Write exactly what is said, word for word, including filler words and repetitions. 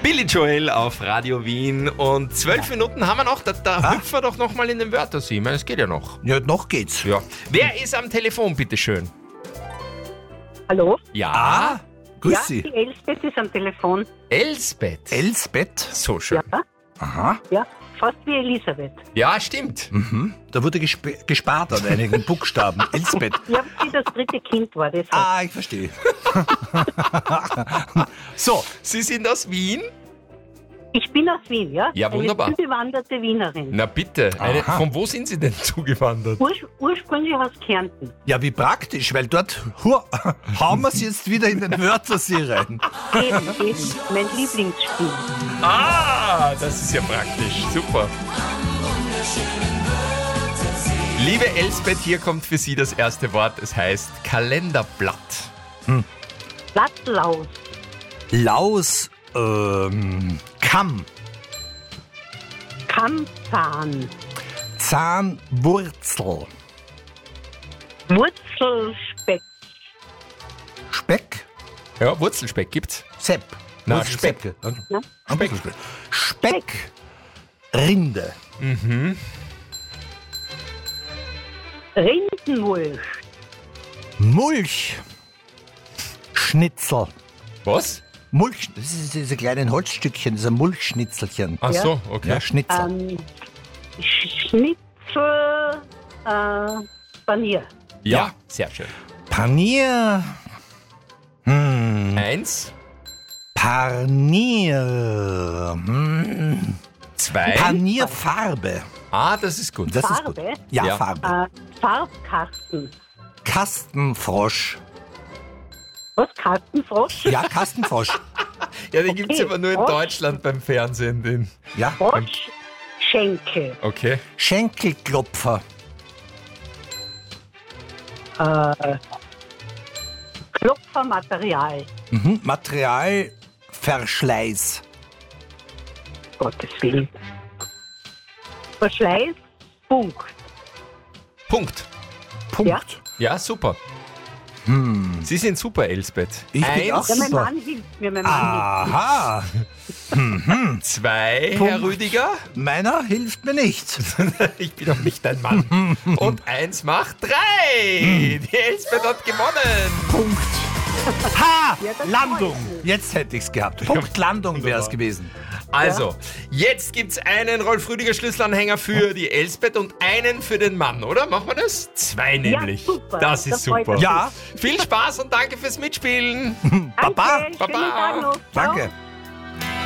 Billy Joel auf Radio Wien und zwölf Minuten haben wir noch, da, da Ah. hüpfen wir doch nochmal in den Wörtersee. Ich meine, es geht ja noch. Ja, noch geht's. Ja. Wer ist am Telefon, bitteschön? Hallo? Ja, Ah, grüß ja, Sie. die Elsbeth ist am Telefon. Elsbeth. Elsbeth. So schön. Ja, Aha. ja, fast wie Elisabeth. Ja, stimmt. Mhm. Da wurde gesp gespart an einigen Buchstaben. Elsbeth. Ja, wie das dritte Kind war, deshalb. Ah, ich verstehe. So, Sie sind aus Wien? Ich bin aus Wien, ja? Ja, wunderbar. Eine zugewanderte Wienerin. Na bitte. Eine, Aha. von wo sind Sie denn zugewandert? Urs ursprünglich aus Kärnten. ja, wie praktisch, weil dort hu, hauen wir es jetzt wieder in den Wörtersee rein. Eben, eben, mein Lieblingsspiel. Ah, das ist ja praktisch. Super. Liebe Elsbeth, hier kommt für Sie das erste Wort. Es heißt Kalenderblatt. Blattlaus, Laus, ähm, Kamm, Kammzahn, Zahnwurzel, Wurzelspeck, Speck, Ja, Wurzelspeck gibt's. Sepp. Na, Wurzelspecke. Ja. Speck. Speck. Speck. Rinde. Rindenwulst, Mulch. Schnitzel. Was? Mulch, das ist diese kleinen Holzstückchen, diese Mulchschnitzelchen. Ach Ja. so, okay. Ja, Schnitzel. ähm, Schnitzel, äh, Panier. Ja, sehr schön. Panier. Hm. Eins, Panier. Hm. zwei. Panierfarbe. Ah, das ist gut. Das ist Farbe? gut. Ja, Ja. Farbe. Äh, Farbkasten. Kastenfrosch. Was? Kastenfrosch? Ja, Kastenfrosch. Ja, den gibt's Okay. aber nur in Frosch. Deutschland beim Fernsehen. Den. Ja. Froschschenkel. Okay. Schenkelklopfer. Äh, Klopfermaterial. Mhm. Materialverschleiß. Gottes Willen. Verschleiß, Punkt. Punkt. Punkt. Ja. Ja, super. Sie sind super, Elsbeth. Ich bin auch Ja, mein super. Mann hilft mir, mein Mann Aha. Zwei, Punkt. Herr Rüdiger. Meiner hilft mir nicht. Ich bin doch nicht dein Mann. Und eins macht drei. Die Elsbeth hat gewonnen. Punkt. Ha! Ja, das Landung. freut mich. Jetzt hätte ich es gehabt. Punkt Landung wäre es gewesen. Also, jetzt gibt's einen Rolf Rüdiger Schlüsselanhänger für die Elsbeth und einen für den Mann, oder? Machen wir das? Zwei nämlich. super. Das ist Das freut super. mich. Ja, Viel Spaß und danke fürs Mitspielen. hilft. Baba. Danke, schönen Baba. Tag noch. Ciao. Danke.